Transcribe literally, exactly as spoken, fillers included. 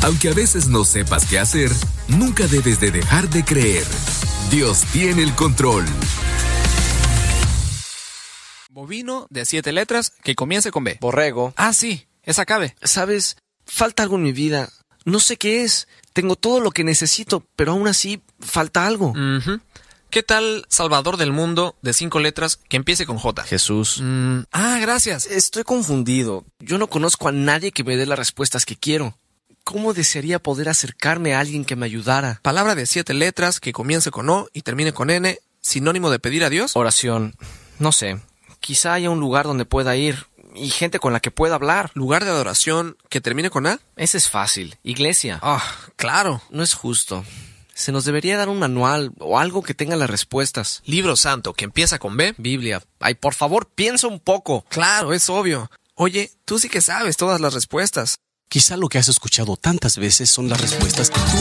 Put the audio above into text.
Aunque a veces no sepas qué hacer, nunca debes de dejar de creer. Dios tiene el control. Bovino de siete letras que comience con B. Borrego. Ah, sí, esa cabe. ¿Sabes? Falta algo en mi vida. No sé qué es. Tengo todo lo que necesito, pero aún así falta algo. Uh-huh. ¿Qué tal Salvador del Mundo de cinco letras que empiece con J? Jesús. Mm, ah, gracias. Estoy confundido. Yo no conozco a nadie que me dé las respuestas que quiero. ¿Cómo desearía poder acercarme a alguien que me ayudara? Palabra de siete letras que comience con O y termine con N, sinónimo de pedir a Dios. Oración. No sé. Quizá haya un lugar donde pueda ir y gente con la que pueda hablar. Lugar de adoración que termine con A. Ese es fácil. Iglesia. Ah, claro. No es justo. Se nos debería dar un manual o algo que tenga las respuestas. Libro santo que empieza con B. Biblia. Ay, por favor, piensa un poco. Claro, es obvio. Oye, tú sí que sabes todas las respuestas. Quizá lo que has escuchado tantas veces son las respuestas que tú